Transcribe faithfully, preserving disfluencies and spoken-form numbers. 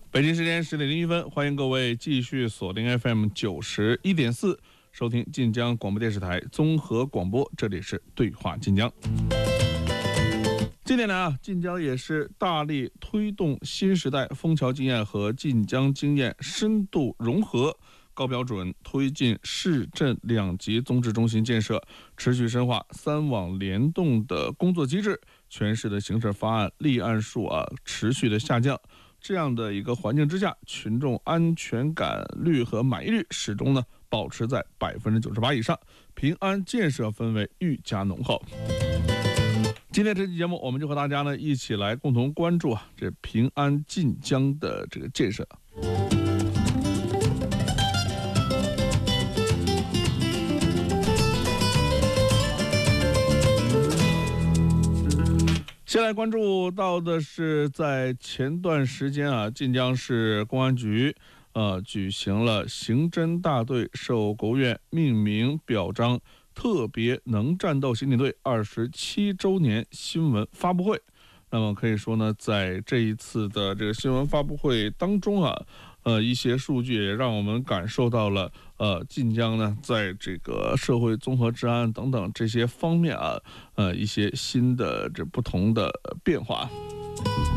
北京时间十点零一分，欢迎各位继续锁定 F M 九十一点四，收听晋江广播电视台综合广播，这里是对话晋江。近年来啊，晋江也是大力推动新时代枫桥经验和晋江经验深度融合，高标准推进市镇两级综治中心建设，持续深化三网联动的工作机制，全市的刑事发案立案数啊持续的下降。这样的一个环境之下，群众安全感率和满意率始终呢保持在百分之九十八以上，平安建设氛围愈加浓厚。今天这期节目，我们就和大家呢一起来共同关注啊这平安晋江的这个建设。先来关注到的是，在前段时间啊，晋江市公安局呃举行了刑侦大队受国务院命名表彰特别能战斗刑警队二十七周年新闻发布会。那么可以说呢，在这一次的这个新闻发布会当中啊，呃，一些数据也让我们感受到了，呃，晋江呢，在这个社会综合治安等等这些方面啊，呃，一些新的这不同的变化。